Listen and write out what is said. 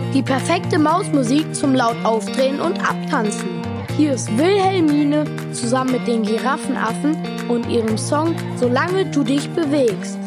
Die perfekte Mausmusik zum laut aufdrehen und abtanzen. Hier ist Wilhelmine zusammen mit den Giraffenaffen und ihrem Song Solange du dich bewegst.